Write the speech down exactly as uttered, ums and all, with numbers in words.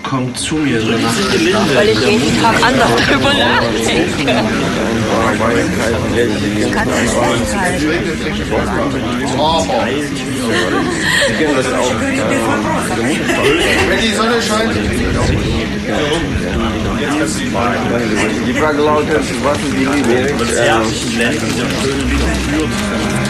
kommt zu mir so nach. Weil ich jeden Tag anders drüber nachdenke. Ich kann es nicht aushalten. Ich kenne das auch. Wenn die Sonne scheint. Die Frage lautet, was sind die Liebe? Das Herz lernt dieser schönen Liebe führt.